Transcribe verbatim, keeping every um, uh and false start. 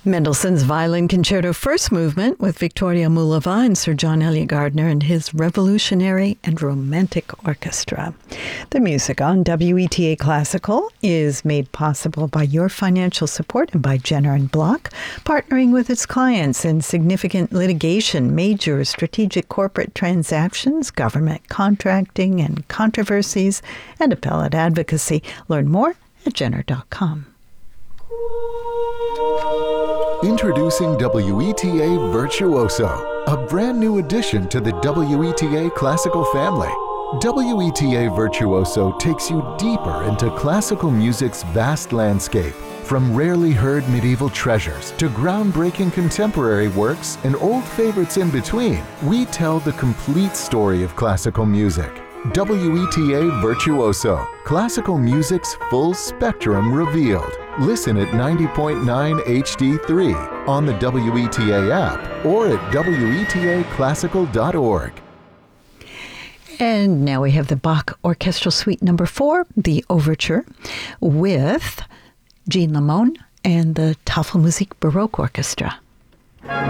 Mendelssohn's Violin Concerto First Movement with Victoria Moulava and Sir John Eliot Gardner and his Revolutionary and Romantic Orchestra. The music on W E T A Classical is made possible by your financial support and by Jenner and Block, partnering with its clients in significant litigation, major strategic corporate transactions, government contracting and controversies, and appellate advocacy. Learn more at jenner dot com. Introducing W E T A Virtuoso, a brand new addition to the W E T A classical family. W E T A Virtuoso takes you deeper into classical music's vast landscape. From rarely heard medieval treasures to groundbreaking contemporary works and old favorites in between, we tell the complete story of classical music. W E T A Virtuoso, classical music's full spectrum revealed. Listen at ninety point nine H D three on the W E T A app or at W E T A classical dot org. And now we have the Bach Orchestral Suite number four, the Overture, with Jean Lamone and the Tafelmusik Baroque Orchestra.